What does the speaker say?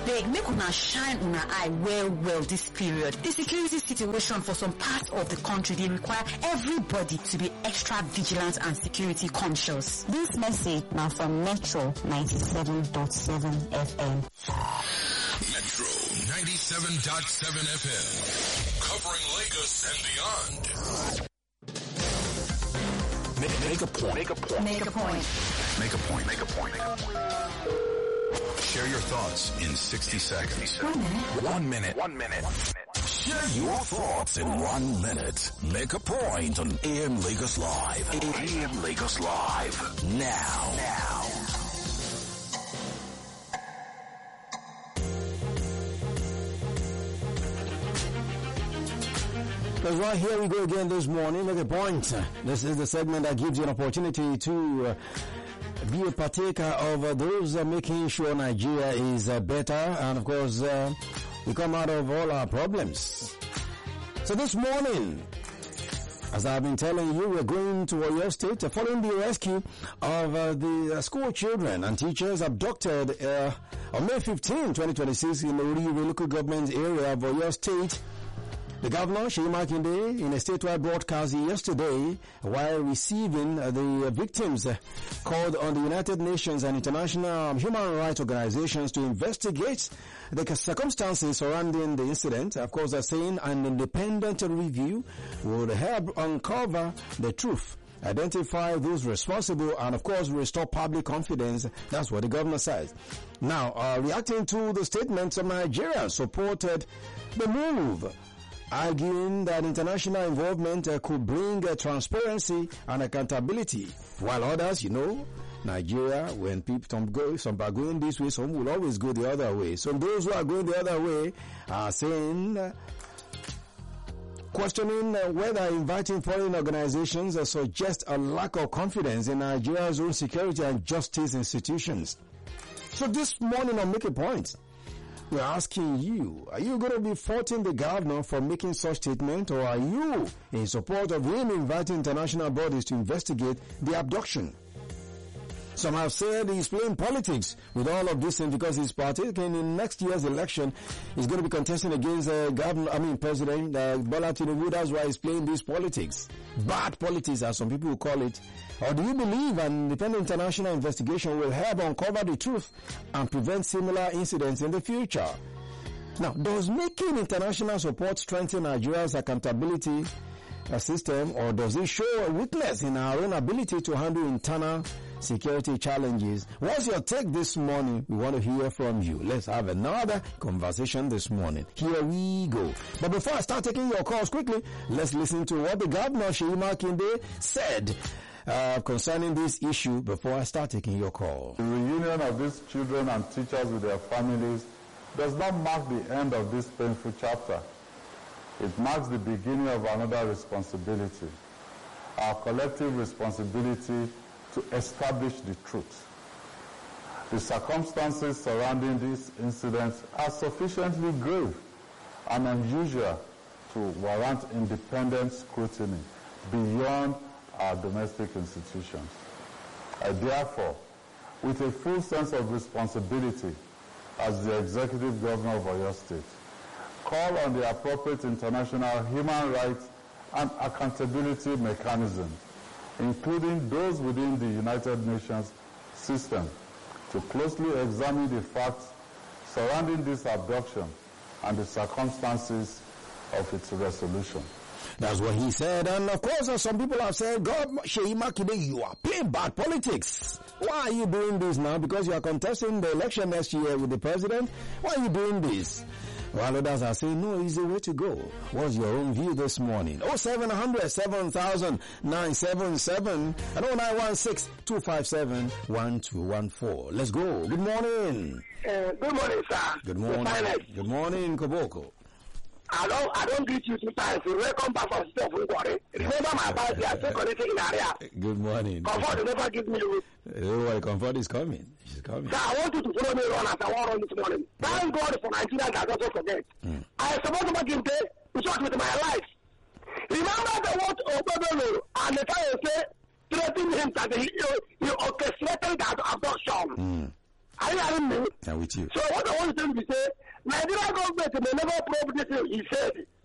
beg, make una shine una eye well this period. The security situation for some parts of the country, they require everybody to be extra vigilant and security conscious. This message now from Metro 97.7 FM. Metro 97.7 FM. Covering Lagos and beyond. Make a point. Make a point. Make a point. Make a point. Share your thoughts in 60 seconds. 1 minute. 1 minute. Share your thoughts in 1 minute. Make a point on AM Lagos Live. AM Lagos Live. Now. That's right, here we go again this morning. Make a point. This is the segment that gives you an opportunity to be a partaker of those making sure Nigeria is better, and of course we come out of all our problems. So this morning, as I've been telling you, we're going to Oyo State following the rescue of the school children and teachers abducted on May 15, 2026 in the Orire local government area of Oyo State. The governor, Seyi Makinde, in a statewide broadcast yesterday, while receiving the victims, called on the United Nations and international human rights organizations to investigate the circumstances surrounding the incident. Of course, they're saying an independent review would help uncover the truth, identify those responsible, and of course restore public confidence. That's what the governor says. Now, reacting to the statements of Nigeria supported the move, arguing that international involvement could bring transparency and accountability, while others, Nigeria, when some are going this way, some will always go the other way. So those who are going the other way are saying, questioning whether inviting foreign organizations suggests a lack of confidence in Nigeria's own security and justice institutions. So this morning on Make a Point, we're asking you, are you going to be faulting the governor for making such statement, or are you in support of him inviting international bodies to investigate the abduction? Some have said he's playing politics with all of this, and because he's partaking in next year's election, he's going to be contesting against President Bola Tinubu. That's why he's playing this politics. Bad politics, as some people will call it. Or do you believe an independent international investigation will help uncover the truth and prevent similar incidents in the future? Now, does making international support strengthen Nigeria's accountability system, or does it show a weakness in our own ability to handle internal security challenges? What's your take this morning? We want to hear from you. Let's have another conversation this morning. Here we go. But before I start taking your calls quickly, let's listen to what the governor, Seyi Makinde, said concerning this issue before I start taking your call. The reunion of these children and teachers with their families does not mark the end of this painful chapter. It marks the beginning of another responsibility, our collective responsibility to establish the truth. The circumstances surrounding these incidents are sufficiently grave and unusual to warrant independent scrutiny beyond our domestic institutions. I therefore, with a full sense of responsibility as the Executive Governor of Oyo State, call on the appropriate international human rights and accountability mechanisms, including those within the United Nations system, to closely examine the facts surrounding this abduction and the circumstances of its resolution. That's what he said. And of course, some people have said, God, Seyi Makinde, you are playing bad politics. Why are you doing this now? Because you are contesting the election next year with the president? Why are you doing this? While others are saying, no, it's the way to go. What's your own view this morning? 0700 7000 977 and 0916 257-1214. Let's go. Good morning. Good morning, sir. Good morning. Good morning, Koboko. I don't greet you two times. Welcome back from stuff. Remember my birthday, I still connecting in the area. Good morning. Comfort never give me route. Don't worry, Comfort is coming. She's coming. Sir, I want you to follow me run as I want run this morning. Thank God for Nigeria that doesn't forget. I support to give day to short with my life. Remember the word Obebelo and the time say threatening him that he orchestrated that abduction. Are you hearing me? I'm with you. So what I want to say is, Nigeria government may never prove this, he said.